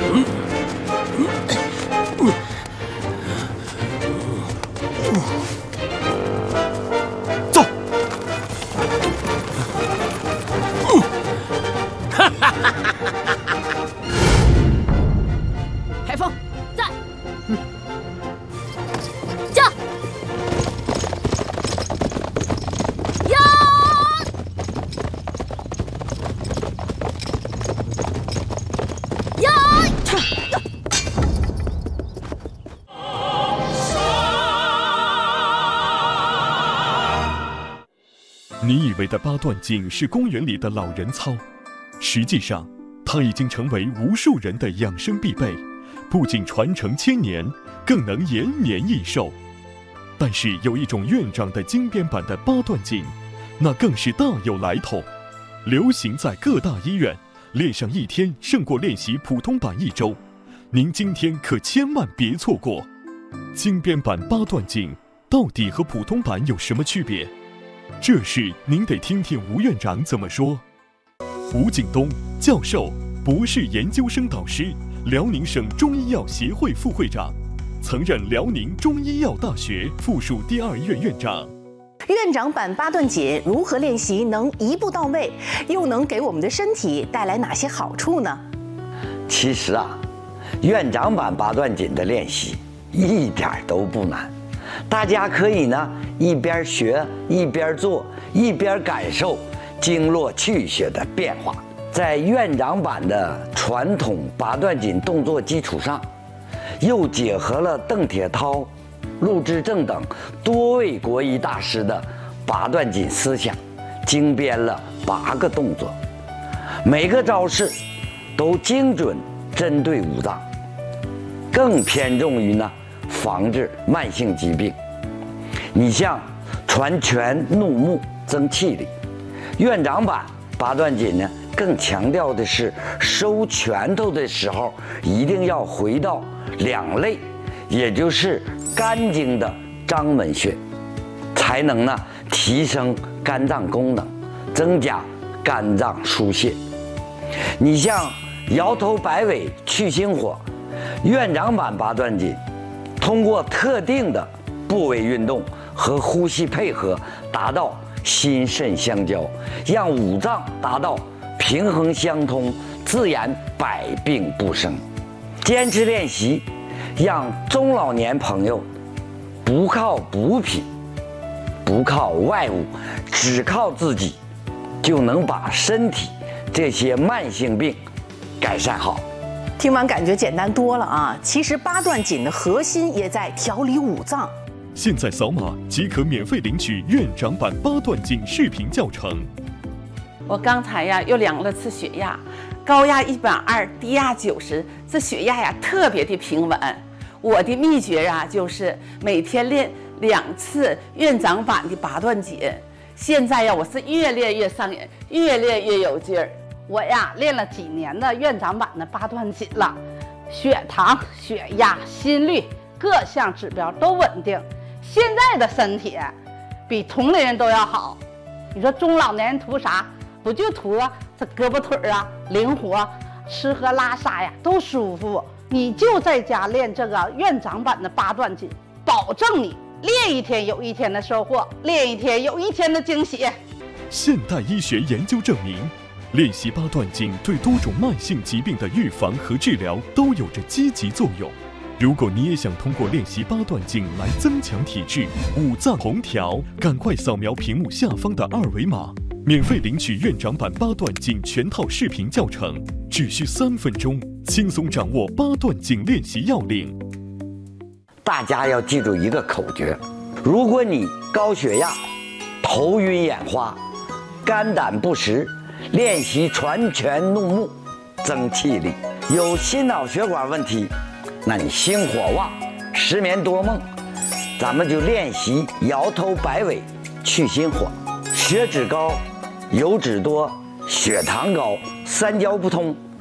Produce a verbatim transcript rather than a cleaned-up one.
走。 海峰，在。驾。呀！呀！ 你以为的八段锦是公园里的老人操，实际上它已经成为无数人的养生必备，不仅传承千年，更能延年益寿。但是有一种院长的精编版的八段锦，那更是大有来头，流行在各大医院，练上一天胜过练习普通版一周。您今天可千万别错过。精编版八段锦到底和普通版有什么区别？这事您得听听吴院长怎么说。吴景东教授，博士研究生导师，辽宁省中医药协会副会长，曾任辽宁中医药大学附属第二医院院长。 院长版八段锦如何练习能一步到位，又能给我们的身体带来哪些好处呢？ 其实啊，院长版八段锦的练习一点都不难，大家可以呢一边学一边做，一边感受经络气血的变化。在院长版的传统八段锦动作基础上，又结合了邓铁涛、陆之正等多位国医大师的八段锦思想，精编了八个动作，每个招式都精准针对五脏，更偏重于呢防治慢性疾病。你像传拳怒目增气力，院长版八段锦呢更强调的是收拳头的时候一定要回到两肋，也就是肝经的章门穴，才能呢提升肝脏功能，增加肝脏疏泄。你像摇头摆尾去心火，院长版八段锦通过特定的部位运动和呼吸配合，达到心肾相交，让五脏达到平衡相通，自然百病不生。坚持练习，让中老年朋友不靠补品，不靠外物，只靠自己，就能把身体这些慢性病改善好。 听完感觉简单多了啊！其实八段锦的核心也在调理五脏。 现在扫码即可免费领取院长版八段锦视频教程。 我刚才呀又量了次血压，高压一百二，低压九十，这血压呀特别的平稳。我的秘诀啊就是每天练两次院长版的八段锦。现在呀我是越练越上瘾，越练越有劲儿。 我呀练了几年的院长版的八段锦了，血糖、血压、心率各项指标都稳定，现在的身体比同龄人都要好。你说中老年人图啥？不就图这胳膊腿啊灵活，吃喝拉撒呀都舒服。你就在家练这个院长版的八段锦，保证你练一天有一天的收获，练一天有一天的惊喜。 现代医学研究证明，练习八段锦对多种慢性疾病的预防和治疗都有着积极作用。如果你也想通过练习八段锦来增强体质、五脏同调，赶快扫描屏幕下方的二维码，免费领取院长版八段锦全套视频教程，只需三分钟，轻松掌握八段锦练习要领。 大家要记住一个口诀：如果你高血压、头晕眼花、肝胆不实，练习传拳怒目增气力；有心脑血管问题，那你心火旺、失眠多梦，咱们就练习摇头摆尾去心火；血脂高、油脂多、血糖高、三焦不通，